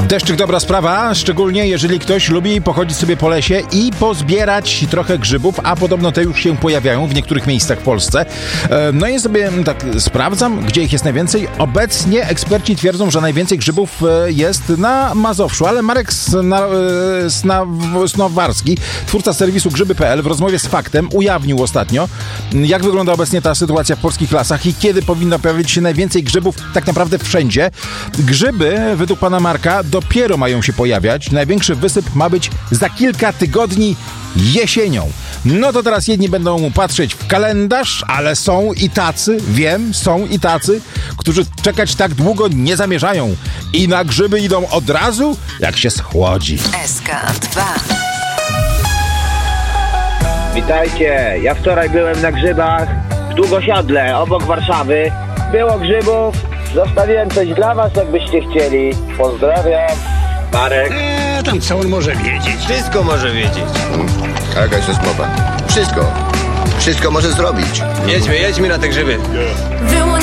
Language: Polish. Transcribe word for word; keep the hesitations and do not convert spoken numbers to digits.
Deszczyk dobra sprawa, szczególnie jeżeli ktoś lubi pochodzić sobie po lesie i pozbierać trochę grzybów, a podobno te już się pojawiają w niektórych miejscach w Polsce. No i sobie tak sprawdzam, gdzie ich jest najwięcej. Obecnie eksperci twierdzą, że najwięcej grzybów jest na Mazowszu, ale Marek Sna, Sna, Snowarski, twórca serwisu grzyby kropka pe el, w rozmowie z Faktem ujawnił ostatnio, jak wygląda obecnie ta sytuacja w polskich lasach i kiedy powinno pojawić się najwięcej grzybów tak naprawdę wszędzie. Grzyby, według pana Marka, dopiero mają się pojawiać. Największy wysyp ma być za kilka tygodni jesienią. No to teraz jedni będą patrzeć w kalendarz, ale są i tacy, wiem, są i tacy, którzy czekać tak długo nie zamierzają i na grzyby idą od razu, jak się schłodzi. S K dwa. Witajcie, ja wczoraj byłem na grzybach w Długosiodle, obok Warszawy. Było grzybów, zostawiłem coś dla was, jakbyście chcieli. Pozdrawiam. Marek. Eee, tam co on może wiedzieć? Wszystko może wiedzieć. A jaka jest mowa? Wszystko. Wszystko może zrobić. Jedźmy, jedźmy na te grzyby. Wyłącz